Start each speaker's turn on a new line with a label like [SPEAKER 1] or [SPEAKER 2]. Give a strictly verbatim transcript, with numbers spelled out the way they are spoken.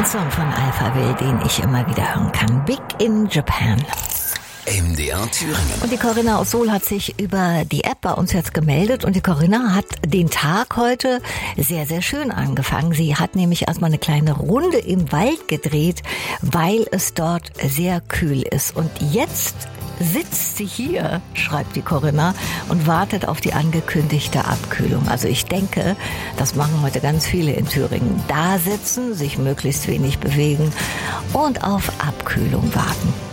[SPEAKER 1] Song von Alphaville, den ich immer wieder hören kann. Big in Japan.
[SPEAKER 2] M D R Thüringen.
[SPEAKER 1] Und die Corinna aus Suhl hat sich über die App bei uns jetzt gemeldet und die Corinna hat den Tag heute sehr, sehr schön angefangen. Sie hat nämlich erstmal eine kleine Runde im Wald gedreht, weil es dort sehr kühl ist. Und jetzt sitzt sie hier, schreibt die Corinna, und wartet auf die angekündigte Abkühlung. Also ich denke, das machen heute ganz viele in Thüringen. Da sitzen, sich möglichst wenig bewegen und auf Abkühlung warten.